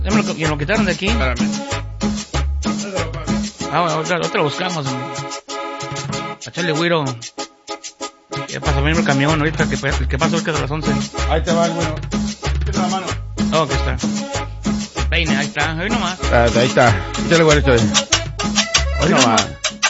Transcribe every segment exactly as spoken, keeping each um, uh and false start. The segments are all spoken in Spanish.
Ya me lo, ya lo quitaron de aquí. Espérame. Ah, bueno, otra, otra buscamos. A echarle güiro. Ya pasó venir el camión ahorita, que, que pasó cerca de las once. Ahí te va el güiro. Quita la mano. Oh, que está. Peine, ahí está. Ahí nomás. Ah, ahí está. Échale güerito. Ahí nomás.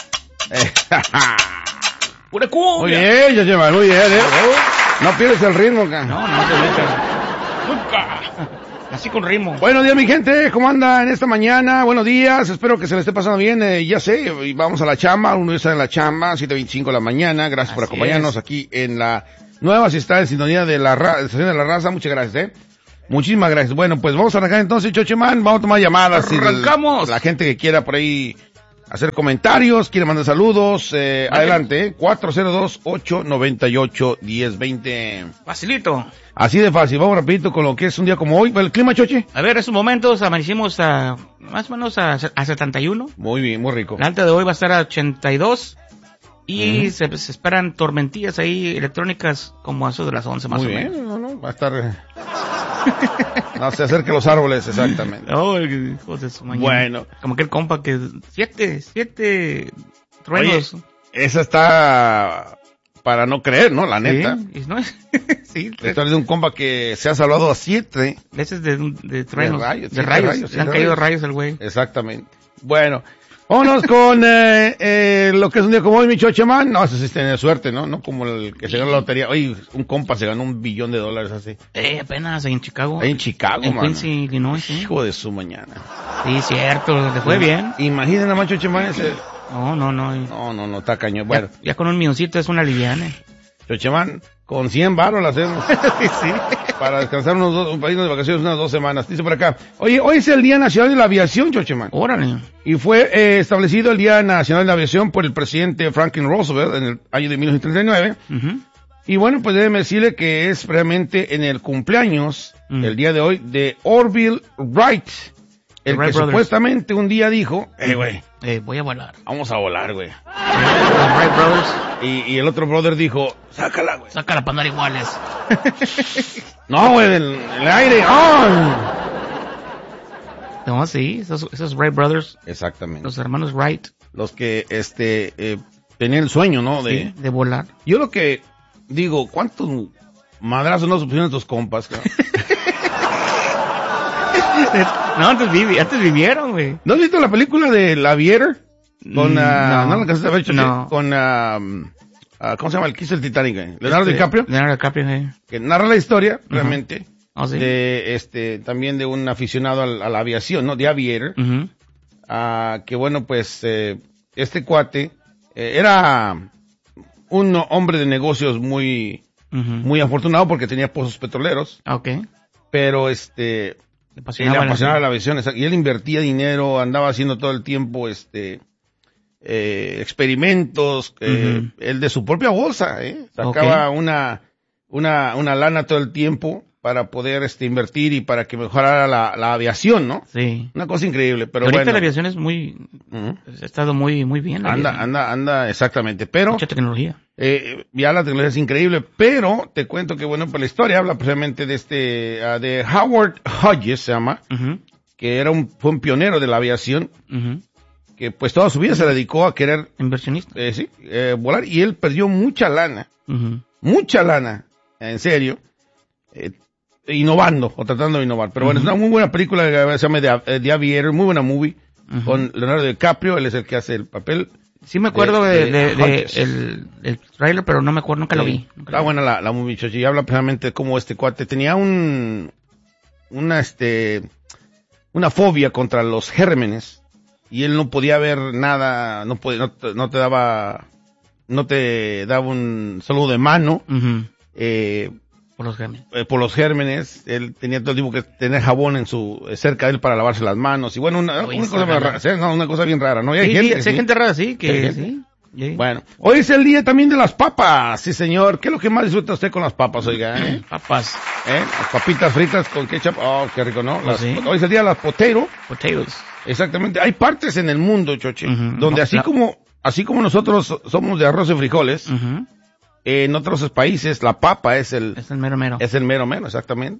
¡Pura cumbia! Muy bien, ya lleva, muy bien, ¿eh? No pierdes el ritmo, acá. No, no te metas. Nunca. Así con ritmo. Buenos días, mi gente. ¿Cómo anda en esta mañana? Buenos días. Espero que se le esté pasando bien. Eh, ya sé, vamos a la chamba. Uno está en la chamba, siete veinticinco de la mañana. Gracias Así por acompañarnos es. aquí en la nueva, si está en sintonía de la ra- estación de la raza. Muchas gracias, ¿eh? Muchísimas gracias. Bueno, pues vamos a arrancar entonces, Chocheman. Vamos a tomar llamadas. Arrancamos. El, la gente que quiera por ahí hacer comentarios, quiere mandar saludos, eh, adelante, ¿eh? cuatro cero dos, ocho nueve ocho, uno cero dos cero. Facilito. Así de fácil, vamos rapidito con lo que es un día como hoy. ¿El clima, Choche? A ver, en estos momentos amanecimos a, más o menos a, a setenta y uno. Muy bien, muy rico. La alta de hoy va a estar a ochenta y dos. Y uh-huh. se, se esperan tormentillas ahí electrónicas como a eso de las once más muy o bien, menos. No, no, va a estar... no, se acerquen los árboles, exactamente. Oh, hijo de su mañana. Bueno. Como aquel compa que... Siete, siete truenos. Oye, esa está... para no creer, ¿no? La neta. Sí, ¿no? Sí, la historia de un compa que se ha salvado a siete veces de, de truenos, de rayos, de rayos, rayos le han caído rayos al güey. Exactamente. Bueno, vámonos con eh, eh, lo que es un día como hoy, mi Chocheman. No, eso sí tiene suerte, ¿no? No como el que se ganó la lotería. Oye, un compa se ganó un billón de dólares así. Eh, apenas ahí en Chicago. Ahí en Chicago, en mano. Quincy, Illinois, sí. Hijo de su mañana. Sí, cierto, le fue sí. bien. Imagínate nada más, Chocheman, ese... No, no, no. No, no, no, está cañón. Bueno. Ya, ya con un milloncito es una liviana. Chocheman, con cien baros la hacemos. Sí. Para descansar unos dos, un país de vacaciones unas dos semanas. Dice por acá. Oye, hoy es el Día Nacional de la Aviación, Chocheman. Órale. Y fue eh, establecido el Día Nacional de la Aviación por el presidente Franklin Roosevelt en el año de mil novecientos treinta y nueve. Uh-huh. Y bueno, pues déjeme decirle que es realmente en el cumpleaños, uh-huh. el día de hoy, de Orville Wright. El que Brothers. Supuestamente un día dijo, eh, güey. Eh, voy a volar. Vamos a volar, güey. Los Wright Brothers. Y, y el otro brother dijo, sácala, güey. Sácala para andar iguales. No, güey, del el aire. ¡Oh! No, sí, esos, esos Wright Brothers. Exactamente. Los hermanos Wright. Los que, este, eh, tenían el sueño, ¿no? De, sí, de volar. Yo lo que digo, ¿cuántos madrazos no se pusieron estos compas, cabrón? No, antes, vivi, antes vivieron, güey. ¿No has visto la película de La Aviator? Con, uh, no, no la cansaste de ver, no. Con, uh, uh, ¿cómo se llama? El que hizo el Titanic, güey. Leonardo este, DiCaprio. Leonardo DiCaprio, sí. Que narra la historia, uh-huh. realmente. Oh, ¿sí? De, este, también de un aficionado a la, a la aviación, ¿no? De Aviator. Uh-huh. Uh, que bueno, pues, eh, este cuate, eh, era un hombre de negocios muy, uh-huh. muy afortunado porque tenía pozos petroleros. Okay. Pero, este, le apasionaba, le apasionaba la aviación, y él invertía dinero, andaba haciendo todo el tiempo, este, eh, experimentos, eh, uh-huh. él de su propia bolsa, eh, sacaba okay. una, una, una lana todo el tiempo para poder, este, invertir y para que mejorara la, la aviación, ¿no? Sí. Una cosa increíble, pero ahorita bueno. la aviación es muy, uh-huh. ha estado muy, muy bien. Anda, aviación. anda, anda, exactamente, pero. Mucha tecnología. Eh, ya la tecnología es increíble, pero te cuento que, bueno, pues la historia habla precisamente de este, uh, de Howard Hodges, se llama, uh-huh. que era un, fue un pionero de la aviación, uh-huh. que pues toda su vida se dedicó a querer. Inversionista. Eh, sí, eh, volar, y él perdió mucha lana, uh-huh. mucha lana, en serio, eh, innovando, o tratando de innovar. Pero uh-huh. bueno, es una muy buena película que se llama The, The Aviator, muy buena movie, uh-huh. con Leonardo DiCaprio, él es el que hace el papel. Sí me acuerdo de, de, de, de, de el, el trailer, pero no me acuerdo, nunca sí. lo vi. Nunca Está buena la, la movie, y habla precisamente de cómo este cuate tenía un, una, este, una fobia contra los gérmenes, y él no podía ver nada, no podía, no, te, no te daba, no te daba un saludo de mano, uh-huh. eh, por los gérmenes. Eh, por los gérmenes, él tenía todo el tiempo que tener jabón en su, cerca de él para lavarse las manos, y bueno, una, una cosa bien rara, ¿sí? No, una cosa bien rara, ¿no? Y hay sí, gente, sí, sí. hay gente rara, sí, que, sí. sí. Sí. Bueno, hoy es el día también de las papas, sí señor. ¿Qué es lo que más disfruta usted con las papas, oiga? ¿eh? Papas. ¿Eh? Las papitas fritas con ketchup, oh, qué rico, ¿no? Las, ¿sí? Hoy es el día de las potato. Potatoes. Exactamente. Hay partes en el mundo, Choche, uh-huh. donde así la... como, así como nosotros somos de arroz y frijoles, uh-huh. eh, en otros países la papa es el, es el mero mero. Es el mero mero, exactamente.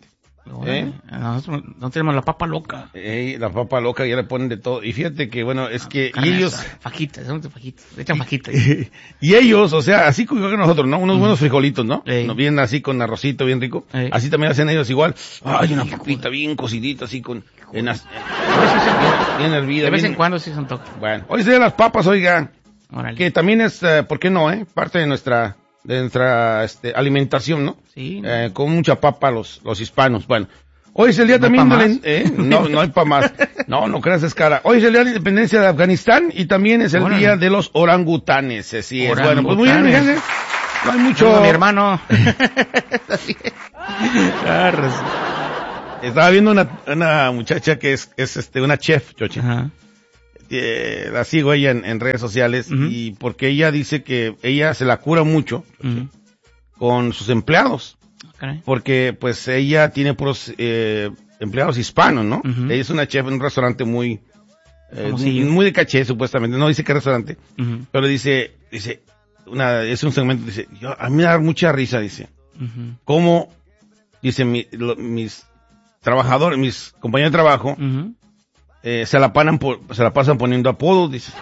¿Eh? Nosotros no tenemos la papa loca. Eh, la papa loca ya le ponen de todo. Y fíjate que, bueno, es que Carne y ellos... asada, fajitas, son de fajitas, le echan fajitas. Y ellos, o sea, así como que nosotros, ¿no? Unos buenos frijolitos, ¿no? Ey. Nos vienen así con arrocito bien rico. Ey. Así también hacen ellos igual. Ay, una Hijo papita de- bien cocidita, así con... En as- A ver si se antoja. bien hervida. De vez bien- en cuando sí se antoja. Bueno, hoy serían las papas, oiga. Órale. Que también es, eh, ¿por qué no, eh? Parte de nuestra, de nuestra, este, alimentación, ¿no? Sí. Eh, con mucha papa los, los hispanos. Bueno, hoy es el día ¿No hay también pa' de la, más? eh, no, no hay para más. No, no creas, es cara. Hoy es el día de la independencia de Afganistán y también es el Órale. día de los orangutanes. Así es. Bueno, pues muy bien, mi Orangutanes. gente. No hay mucho. Saludos a mi hermano. Así es. Arras. Estaba viendo una, una muchacha que es, es este, una chef, choche. Ajá. Eh, la sigo ella en, en redes sociales Ujú. y porque ella dice que ella se la cura mucho Ujú. con sus empleados. Caray. Porque pues ella tiene puros eh, empleados hispanos, ¿no? Ujú. Ella es una chef en un restaurante muy eh, Famosillo. muy de caché supuestamente, no dice qué restaurante, Ujú. pero dice, dice, una, es un segmento, dice, yo, a mí me da mucha risa, dice, Ujú. cómo, dice, mi- lo- mis trabajadores, mis compañeros de trabajo, Ujú. eh, se la panan por- se la pasan poniendo apodos, dice.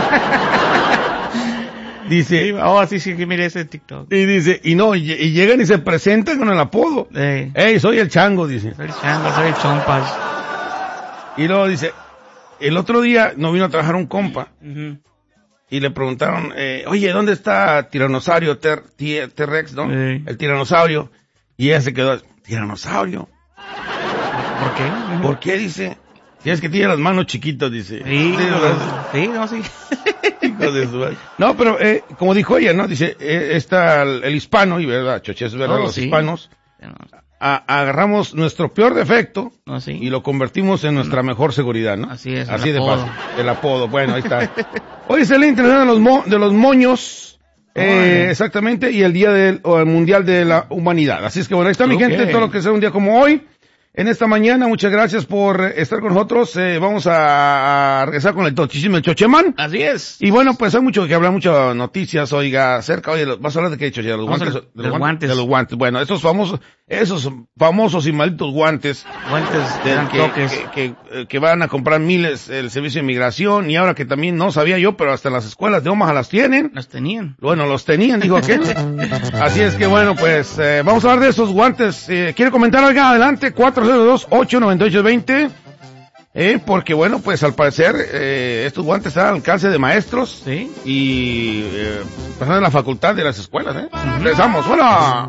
Dice, Oh, sí, sí, que mire ese TikTok. y dice, y no, y, y llegan y se presentan con el apodo. Eh, Ey, soy el chango, dice. soy el chango, soy el chompas. Y luego dice, el otro día no vino a trabajar un compa Ujú. y le preguntaron, eh, oye, ¿dónde está Tiranosaurio Ter- T- T-Rex, no? Sí. El tiranosaurio. Y ella se quedó, ¿tiranosaurio? ¿Por qué? ¿Por qué? Dice, si es que tiene las manos chiquitas, dice. Sí, Sí, no, ¿verdad? sí, no, sí. Hijo de su madre. No, pero eh, como dijo ella, ¿no? Dice, eh, está el, el hispano, y verdad, choche, es verdad, Oh, los sí. hispanos, No, a- agarramos nuestro peor defecto no, sí. y lo convertimos en nuestra mejor seguridad, ¿no? Así es, Así el de apodo. fácil. El apodo, bueno, ahí está. Hoy es el Día Internacional de los, mo- de los Moños, eh, Órale. exactamente, y el Día del o el Mundial de la Humanidad. Así es que bueno, ahí está mi Ok. gente, todo lo que sea un día como hoy. En esta mañana, muchas gracias por eh, estar con nosotros. Eh, vamos a, a regresar con el tochísimo el Chocheman. Así es. Y bueno, pues hay mucho que hablar, muchas noticias, oiga, acerca, oye, ¿vas a hablar de qué, Choche? De los Vamos a guantes, hablar de de los guantes. De los guantes. Bueno, esos famosos, esos famosos y malditos guantes Guantes de del que, toques. que, que, eh, que van a comprar miles el servicio de inmigración y ahora que también no sabía yo, pero hasta las escuelas de Omaha las tienen. Las tenían. Bueno, los tenían, dijo aquel. Así es que bueno, pues eh, vamos a hablar de esos guantes. Eh, ¿Quiere comentar algo? Adelante, cuatro cero dos, ocho nueve ocho dos cero. Eh, porque bueno, pues al parecer eh, estos guantes están al alcance de maestros Sí. y eh, personas de la facultad de las escuelas. ¿eh? Regresamos, hola.